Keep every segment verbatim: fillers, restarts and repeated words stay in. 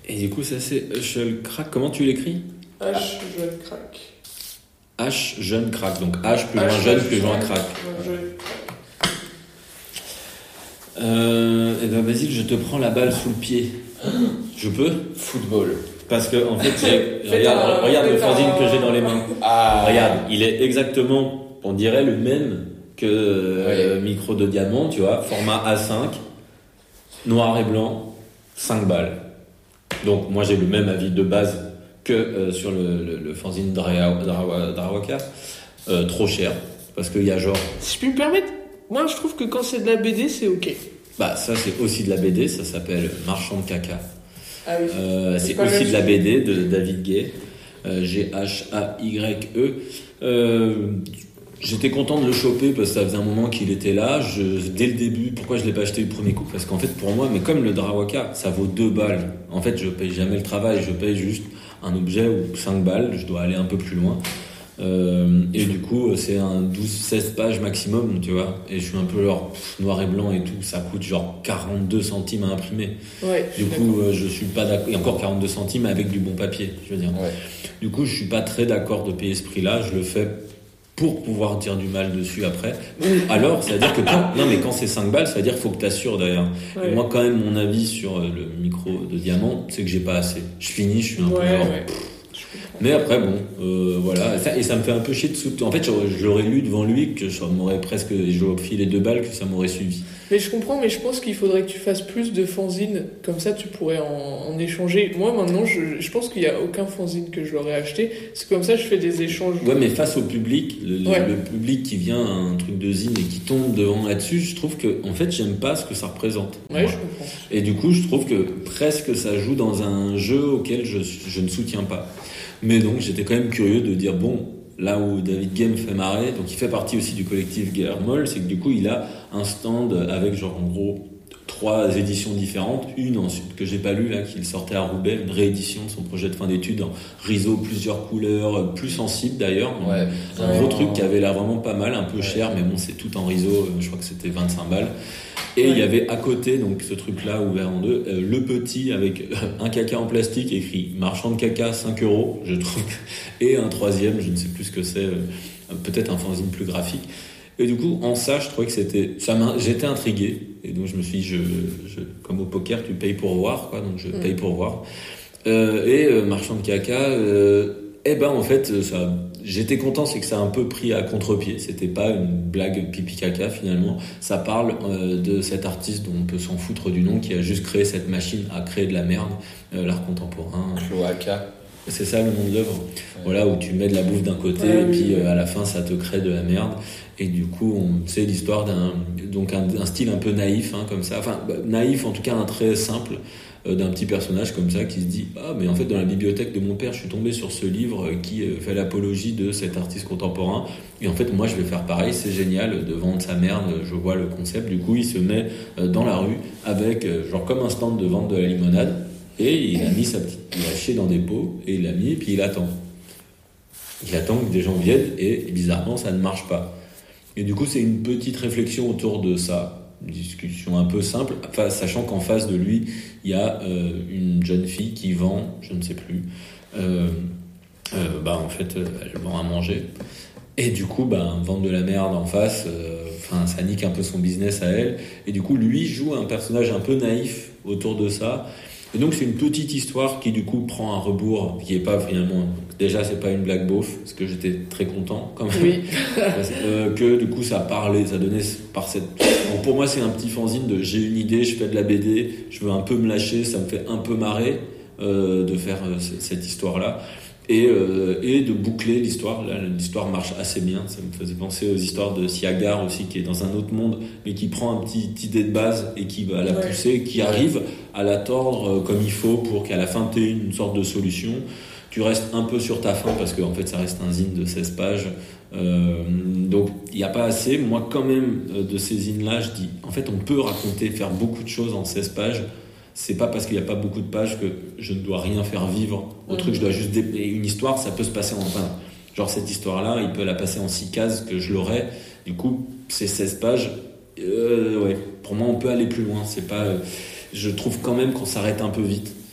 Et du coup, ça c'est Hushel Crack. Comment tu l'écris? H, jeune crack. H, jeune crack. Donc H plus loin H, jeune H, plus loin jeune, crack. ouais, jeune crack. Euh, et ben vas-y, je te prends la balle sous le pied. Je peux? Football. Parce que en fait, j'ai, Fais regarde, un- regarde le fais fanzine un- que j'ai dans les mains. Ah, Regarde, il est exactement, on dirait le même que euh, Ouais. Micro de Diamant, tu vois, format A cinq, noir et blanc, cinq balles. Donc moi j'ai le même avis de base que euh, sur le, le, le fanzine Dra- Dra- Drawaka, euh, trop cher, parce qu'il y a genre, Si je puis me permettre, moi je trouve que quand c'est de la B D, c'est ok. bah ça c'est aussi de la B D, ça s'appelle Marchand de caca. Ah oui. Euh, C'est c'est pas aussi le de la B sujet. D de David Gay, euh, G H A Y E. Euh, j'étais content de le choper parce que ça faisait un moment qu'il était là. Je, dès le début, pourquoi je l'ai pas acheté du premier coup? Parce qu'en fait, pour moi, mais comme le Drawaka, ça vaut deux balles. En fait, je paye jamais le travail, je paye juste un objet ou cinq balles. Je dois aller un peu plus loin. Euh, et du coup, c'est un douze seize pages maximum, tu vois. Et je suis un peu genre pff, noir et blanc et tout. Ça coûte genre quarante-deux centimes à imprimer. Ouais. Du coup, euh, je suis pas d'accord. Et encore quarante-deux centimes avec du bon papier, je veux dire. Ouais. Du coup, je suis pas très d'accord de payer ce prix-là. Je le fais pour pouvoir dire du mal dessus après. Ou alors, ça veut dire que quand, non, mais quand c'est cinq balles, ça veut dire qu'il faut que t'assures d'ailleurs. Ouais. Et moi, quand même, mon avis sur euh, le micro de Diamant, c'est que j'ai pas assez. Je finis, je suis un peu Ouais, genre. ouais. Mais après, bon, euh, voilà. Et ça, et ça me fait un peu chier de sous. En fait, j'aurais- je l'aurais lu devant lui, que ça m'aurait presque. J'aurais filé deux balles, que ça m'aurait suivi. Mais je comprends, mais je pense qu'il faudrait que tu fasses plus de fanzines, comme ça tu pourrais en, en échanger. Moi maintenant, je, je pense qu'il n'y a aucun fanzine que je l'aurais acheté, c'est comme ça je fais des échanges. Ouais, mais face au public, le, le- Ouais. le public qui vient à un truc de zine et qui tombe devant là-dessus, je trouve que, en fait, j'aime pas ce que ça représente. Ouais, Moi. je comprends. Et du coup, je trouve que presque ça joue dans un jeu auquel je, je ne soutiens pas. Mais donc, j'étais quand même curieux de dire, bon, là où David Game fait marrer, donc il fait partie aussi du collectif Guermol, c'est que du coup, il a un stand avec genre en gros trois éditions différentes. Une ensuite que j'ai pas lu là, qu'il sortait à Roubaix, une réédition de son projet de fin d'études en riso, plusieurs couleurs, plus sensible d'ailleurs. Ouais. Un Ouais. gros truc qui avait l'air vraiment pas mal, un peu Ouais. cher, mais bon, c'est tout en riso, je crois que c'était vingt-cinq balles. Et Ouais. il y avait à côté, donc ce truc-là ouvert en deux, euh, le petit avec euh, un caca en plastique écrit marchand de caca cinq euros, je trouve, et un troisième, je ne sais plus ce que c'est, euh, peut-être un fanzine plus graphique. Et du coup, en ça, je trouvais que c'était, ça m'a, j'étais intrigué, et donc je me suis dit, je, je, comme au poker, tu payes pour voir, quoi, donc je Mm. paye pour voir. Euh, et euh, marchand de caca, euh, eh ben en fait, ça, j'étais content, c'est que ça a un peu pris à contre-pied. C'était pas une blague pipi caca finalement. Ça parle euh, de cet artiste dont on peut s'en foutre du nom, qui a juste créé cette machine à créer de la merde, euh, l'art contemporain. Cloaca. C'est ça le nom de l'œuvre. Voilà, où tu mets de la bouffe d'un côté Ouais, et oui, puis oui. euh, à la fin ça te crée de la merde. Et du coup, on sait l'histoire d'un donc un, un style un peu naïf, hein, comme ça. Enfin, bah, naïf en tout cas, un trait simple euh, d'un petit personnage comme ça qui se dit ah mais en fait dans la bibliothèque de mon père, je suis tombé sur ce livre euh, qui euh, fait l'apologie de cet artiste contemporain. Et en fait, moi je vais faire pareil. C'est génial de vendre sa merde. Je vois le concept. Du coup, il se met euh, dans la rue avec euh, genre comme un stand de vente de la limonade. Et il a mis sa petite, il a chié dans des pots et il l'a mis et puis il attend. Il attend que des gens viennent et bizarrement ça ne marche pas. Et du coup c'est une petite réflexion autour de ça, une discussion un peu simple, enfin, sachant qu'en face de lui il y a euh, une jeune fille qui vend, je ne sais plus, euh, euh, bah en fait euh, elle vend à manger. Et du coup bah vendre de la merde en face, enfin euh, ça nique un peu son business à elle. Et du coup lui joue un personnage un peu naïf autour de ça. Et donc c'est une petite histoire qui du coup prend un rebours qui est pas finalement, déjà c'est pas une blague beauf parce que j'étais très content quand même. Oui. euh, que du coup ça parlait, ça donnait par cette. Donc pour moi c'est un petit fanzine de j'ai une idée, je fais de la B D, je veux un peu me lâcher, ça me fait un peu marrer euh, de faire euh, cette histoire là. Et, euh, et de boucler l'histoire. Là, l'histoire marche assez bien. Ça me faisait penser aux histoires de Siagar aussi, qui est dans un autre monde, mais qui prend un petit idée de base et qui va la Ouais. pousser, qui arrive à la tordre comme il faut pour qu'à la fin tu aies une sorte de solution. Tu restes un peu sur ta fin parce que en fait ça reste un zine de seize pages. Euh, donc il n'y a pas assez. Moi quand même de ces zines là, je dis en fait on peut raconter, faire beaucoup de choses en seize pages. C'est pas parce qu'il n'y a pas beaucoup de pages que je ne dois rien faire vivre. Au Mmh. truc, je dois juste dé... une histoire, ça peut se passer en enfin, genre cette histoire-là, il peut la passer en six cases que je l'aurai. Du coup, c'est seize pages. Euh, ouais, pour moi, on peut aller plus loin. C'est pas. Euh... Je trouve quand même qu'on s'arrête un peu vite.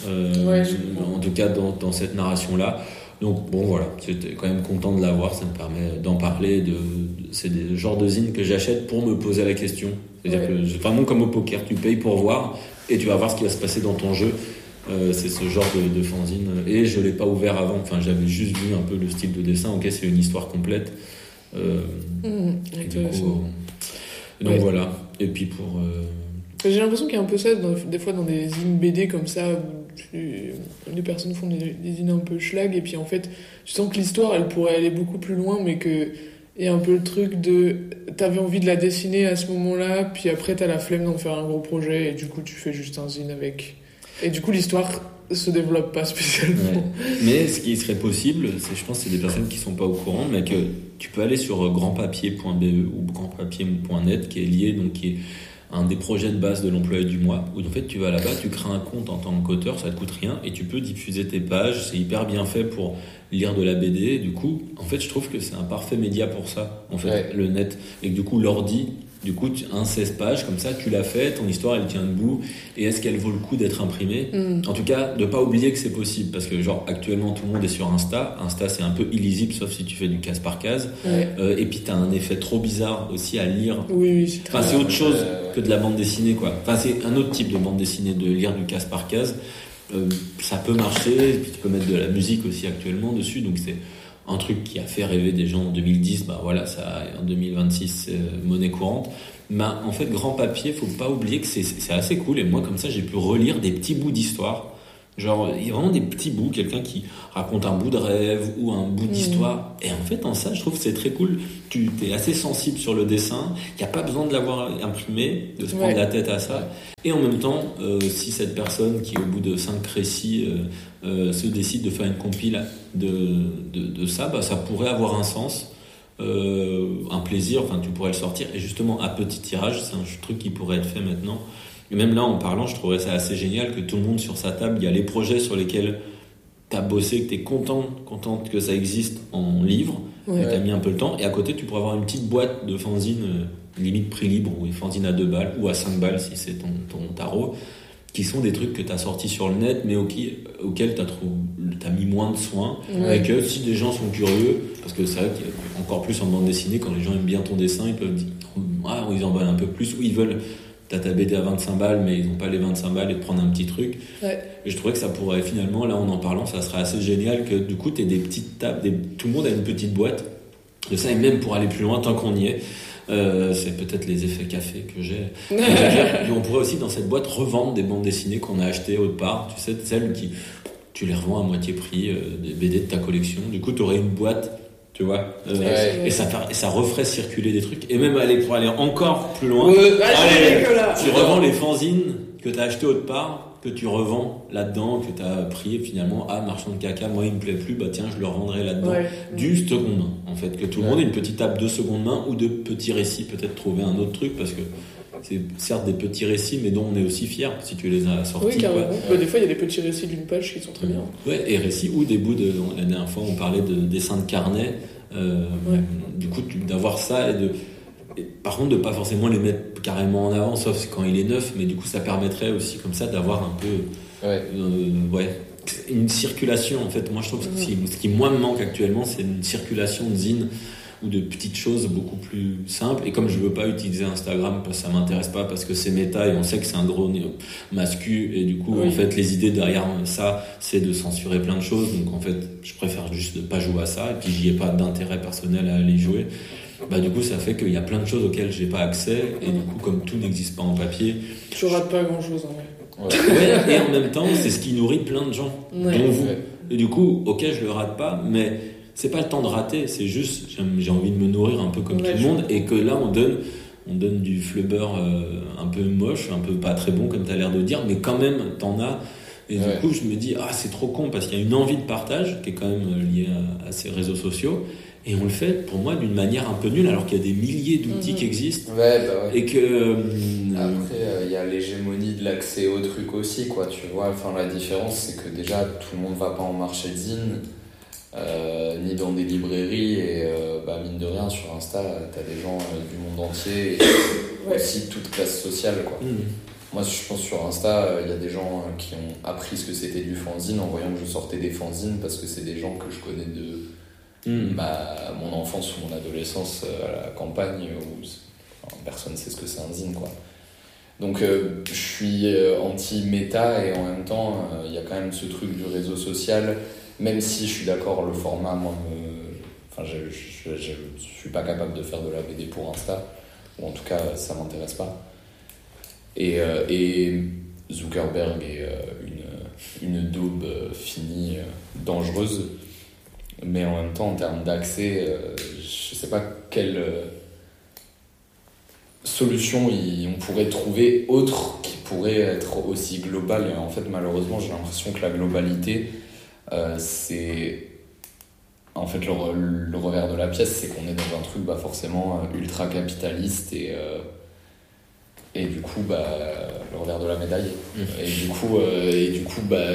euh, Ouais, en tout cas dans, dans cette narration-là. Donc bon voilà, j'étais quand même content de l'avoir, ça me permet d'en parler, de, de, c'est des genres de zines que j'achète pour me poser la question. C'est-à-dire ouais. que c'est vraiment comme au poker, tu payes pour voir et tu vas voir ce qui va se passer dans ton jeu. Euh, c'est ce genre de, de fanzine. Et je ne l'ai pas ouvert avant, enfin j'avais juste vu un peu le style de dessin, ok c'est une histoire complète. Euh, Mmh, et du coup, euh, donc ouais. voilà, et puis pour... Euh, J'ai l'impression qu'il y a un peu ça, dans, des fois, dans des zines B D comme ça, où tu, les personnes font des, des zines un peu schlag, et puis en fait, tu sens que l'histoire, elle pourrait aller beaucoup plus loin, mais que il y a un peu le truc de... T'avais envie de la dessiner à ce moment-là, puis après, t'as la flemme d'en faire un gros projet, et du coup, tu fais juste un zine avec... Et du coup, l'histoire se développe pas spécialement. Ouais. Mais ce qui serait possible, c'est, je pense que c'est des personnes qui sont pas au courant, mais que tu peux aller sur grandpapier point b e ou grandpapier point net, qui est lié, donc qui est un des projets de base de l'employé du mois, où en fait tu vas là-bas, tu crées un compte en tant qu'auteur, ça te coûte rien, et tu peux diffuser tes pages, c'est hyper bien fait pour lire de la B D. Du coup, en fait, je trouve que c'est un parfait média pour ça, en fait, Ouais. le net, et que du coup, l'ordi, du coup, tu- un seize pages, comme ça, tu l'as fait, ton histoire, elle tient debout, et est-ce qu'elle vaut le coup d'être imprimée? Mm. En tout cas, de pas oublier que c'est possible, parce que genre actuellement tout le monde est sur Insta. Insta c'est un peu illisible, sauf si tu fais du case par case. Ouais. Euh, et puis t'as un effet trop bizarre aussi à lire. Oui, oui, c'est très Enfin, c'est autre chose Euh, que de la bande dessinée, quoi. Enfin, c'est un autre type de bande dessinée, de lire du case par case. Euh, ça peut marcher, et puis tu peux mettre de la musique aussi actuellement dessus, donc c'est un truc qui a fait rêver des gens en deux mille dix. Bah voilà, ça en deux mille vingt-six c'est monnaie courante. Bah, en fait, grand papier, faut pas oublier que c'est, c'est assez cool. Et moi, comme ça, j'ai pu relire des petits bouts d'histoire. Genre, il y a vraiment des petits bouts, quelqu'un qui raconte un bout de rêve ou un bout d'histoire. Et en fait, en ça, je trouve que c'est très cool. Tu es assez sensible sur le dessin. Il n'y a pas besoin de l'avoir imprimé, de se prendre Ouais. la tête à ça. Et en même temps, euh, si cette personne qui, au bout de cinq récits, euh, euh, se décide de faire une compile de, de, de ça, bah, ça pourrait avoir un sens. Euh, un plaisir, enfin tu pourrais le sortir, et justement à petit tirage, c'est un truc qui pourrait être fait maintenant. Et même là en parlant, je trouverais ça assez génial que tout le monde sur sa table, il y a les projets sur lesquels tu as bossé, que tu es content, contente que ça existe en livre, Ouais. que tu as mis un peu le temps, et à côté tu pourrais avoir une petite boîte de fanzine, euh, limite prix libre, ou une fanzine à deux balles, ou à cinq balles si c'est ton, ton tarot, qui sont des trucs que tu as sortis sur le net, mais auxquels, auxquels tu as mis moins de soins. Ouais. Et que si des gens sont curieux, parce que c'est vrai qu'il y a encore plus en bande dessinée, quand les gens aiment bien ton dessin, ils peuvent dire, ah, ils en veulent un peu plus, ou ils veulent, t'as ta B D à vingt-cinq balles, mais ils n'ont pas les vingt-cinq balles et de prendre un petit truc. Ouais. Et je trouvais que ça pourrait, finalement, là en en parlant, ça serait assez génial que du coup, tu aies des petites tables, des, tout le monde a une petite boîte de ça, et même pour aller plus loin, tant qu'on y est. Euh, c'est peut-être les effets café que j'ai. Je veux dire, on pourrait aussi dans cette boîte revendre des bandes dessinées qu'on a achetées autre part, tu sais, celles qui tu les revends à moitié prix, euh, des B D de ta collection. Du coup, tu aurais une boîte, tu vois, euh, Ouais. et, ça fait- et ça referait circuler des trucs. Et même aller pour aller encore plus loin, Ouais, ah, allez, c'est Nicolas. tu revends les fanzines que tu as achetées autre part, que tu revends là-dedans, que tu as pris finalement, ah, marchand de caca, moi il me plaît plus, bah tiens, je le revendrai là-dedans. Ouais. Du seconde main, en fait, que tout le Ouais. monde ait une petite table de seconde main ou de petits récits, peut-être trouver un autre truc, parce que c'est certes des petits récits, mais dont on est aussi fier si tu les as sortis. Oui, carrément. quoi. Bah, des fois, il y a des petits récits d'une page qui sont très bien. Ouais, et récits ou des bouts de. La dernière fois, on parlait de dessins de carnet. euh, Ouais. Du coup, tu- d'avoir ça et de. et par contre, de pas forcément les mettre carrément en avant, sauf quand il est neuf, mais du coup, ça permettrait aussi comme ça d'avoir un peu. Ouais. Euh, ouais, une circulation en fait. Moi je trouve que ce qui, ce qui moi me manque actuellement, c'est une circulation de zine ou de petites choses beaucoup plus simples. Et comme je veux pas utiliser Instagram parce que ça m'intéresse pas, parce que c'est méta et on sait que c'est un gros né- mascu, et du coup Oui. en fait les idées derrière ça c'est de censurer plein de choses, donc en fait je préfère juste de pas jouer à ça, et puis j'y ai pas d'intérêt personnel à aller jouer. Bah du coup ça fait qu'il y a plein de choses auxquelles j'ai pas accès, et du coup comme tout n'existe pas en papier, Tu rates pas grand chose en vrai. Ouais. ouais, et en même temps c'est ce qui nourrit plein de gens, Ouais. dont vous. Ouais. Et du coup, ok, je le rate pas, mais c'est pas le temps de rater, c'est juste j'aime- j'ai envie de me nourrir un peu comme Ouais, tout le je monde, et que là on donne, on donne du flubber euh, un peu moche, un peu pas très bon comme tu as l'air de dire, mais quand même t'en as. Et Ouais. du coup, je me dis, ah, c'est trop con, parce qu'il y a une envie de partage qui est quand même liée à, à ces réseaux sociaux, et on le fait pour moi d'une manière un peu nulle, alors qu'il y a des milliers d'outils Mhm. qui existent, Ouais, bah ouais. et que. euh, Après, il y a l'hégémonie de l'accès au truc aussi, quoi, tu vois. Enfin, la différence, c'est que déjà, tout le monde va pas en marché de zine, euh, ni dans des librairies, et euh, bah, mine de rien, sur Insta, t'as des gens euh, du monde entier, et Ouais. aussi toute classe sociale, quoi. hmm. Moi, je pense sur Insta, il y a des gens qui ont appris ce que c'était du fanzine en voyant que je sortais des fanzines parce que c'est des gens que je connais de mmh. ma, mon enfance ou mon adolescence à la campagne où enfin, personne ne sait ce que c'est un zine, quoi. Donc, euh, je suis anti-méta et en même temps, il euh, y a quand même ce truc du réseau social, même si je suis d'accord, le format, moi, me... enfin, je, je, je, je suis pas capable de faire de la B D pour Insta, ou en tout cas, ça m'intéresse pas. Et, euh, et Zuckerberg est euh, une, une daube euh, finie, euh, dangereuse, mais en même temps, en termes d'accès, euh, je sais pas quelle euh, solution il, on pourrait trouver autre qui pourrait être aussi globale. Et en fait, malheureusement, j'ai l'impression que la globalité, euh, c'est... En fait, le, le revers de la pièce, c'est qu'on est dans un truc bah, forcément ultra capitaliste et... Euh, Et du coup, bah, le revers de la médaille. Mmh. Et du coup, euh, et du coup bah,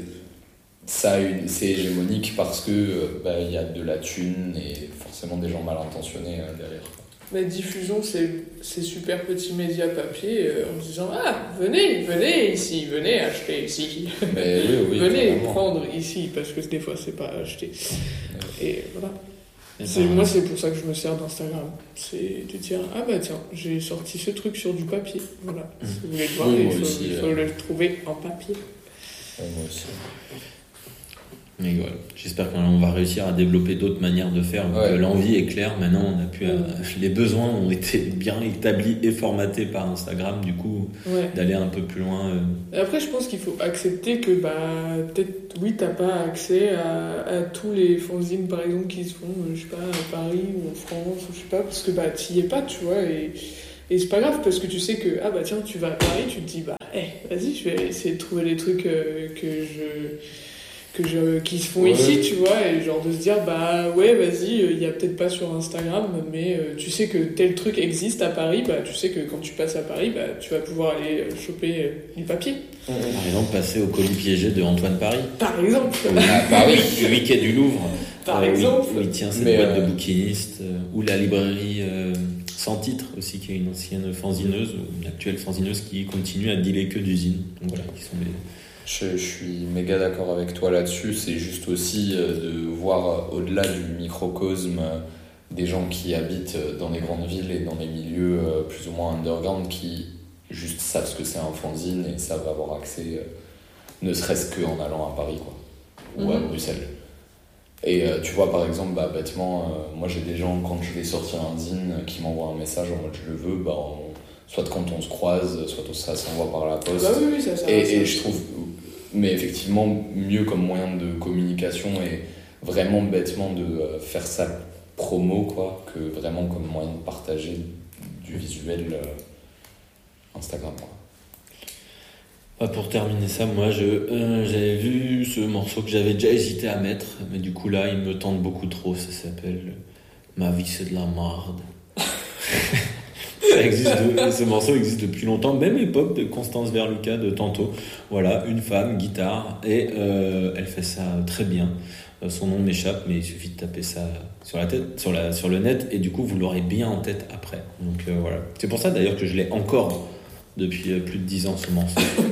ça a une, c'est hégémonique parce que bah, y a de la thune et forcément des gens mal intentionnés euh, derrière. La diffusion, c'est, c'est super petit média papier euh, en disant « Ah, venez, venez ici, venez acheter ici. Mais, oui, oui, venez prendre ici. » Parce que des fois, c'est pas acheter. Ouais. Et voilà. C'est, moi, c'est pour ça que je me sers d'Instagram. C'est de dire, ah bah tiens, j'ai sorti ce truc sur du papier. Voilà. Mmh. Si vous voulez le voir, oui, il faut, aussi, il faut euh... le trouver en papier. Ouais, moi aussi. Mais ouais, j'espère qu'on va réussir à développer d'autres manières de faire. Ouais. L'envie est claire. Maintenant, on a pu, ouais. euh, les besoins ont été bien établis et formatés par Instagram. Du coup, ouais. d'aller un peu plus loin. Euh... Après, je pense qu'il faut accepter que, bah, peut-être, oui, t'as pas accès à, à tous les fanzines, par exemple, qui se font, je sais pas, à Paris ou en France, ou je sais pas, parce que, bah, t'y es pas, tu vois, et, et c'est pas grave, parce que tu sais que, ah, bah, tiens, tu vas à Paris, tu te dis, bah, hey, vas-y, je vais essayer de trouver les trucs euh, que je. Que je, qui se font ouais. ici, tu vois, et genre de se dire, bah ouais, vas-y, il euh, y a peut-être pas sur Instagram, mais euh, tu sais que tel truc existe à Paris, bah tu sais que quand tu passes à Paris, bah tu vas pouvoir aller euh, choper euh, du papier. Par exemple, passer au colis piégé de Antoine Paris. Par exemple. Ou à Paris, du huit quai du Louvre. Par euh, exemple. Où il tient cette mais boîte euh... de bouquinistes, euh, ou la librairie euh, Sans Titre aussi, qui est une ancienne fanzineuse, ou une actuelle fanzineuse qui continue à dealer que d'usines. Donc voilà, qui sont les... Je, je suis méga d'accord avec toi là-dessus. C'est juste aussi de voir au-delà du microcosme des gens qui habitent dans les grandes villes et dans les milieux plus ou moins underground qui juste savent ce que c'est un fanzine et savent avoir accès ne serait-ce qu'en allant à Paris quoi, ou mmh. à Bruxelles. Et euh, tu vois par exemple, bah, bêtement, euh, moi j'ai des gens quand je vais sortir un zine qui m'envoient un message en mode je le veux, bah, on, soit quand on se croise, soit ça s'envoie par la poste. Bah oui, oui, ça, ça, et, ça, et je trouve... Mais effectivement, mieux comme moyen de communication et vraiment bêtement de faire sa promo, quoi, que vraiment comme moyen de partager du visuel euh, Instagram, quoi. Pour terminer ça, moi, je, euh, j'avais vu ce morceau que j'avais déjà hésité à mettre, mais du coup, là, il me tente beaucoup trop. Ça s'appelle « Ma vie, c'est de la marde ». Ça existe de, ce morceau existe depuis longtemps, même époque de Constance Verluca de Tantôt. Voilà, une femme, guitare, et euh, elle fait ça très bien. Euh, son nom m'échappe, mais il suffit de taper ça sur la tête, sur, la, sur le net, et du coup vous l'aurez bien en tête après. Donc euh, voilà. C'est pour ça d'ailleurs que je l'ai encore depuis plus de dix ans ce morceau.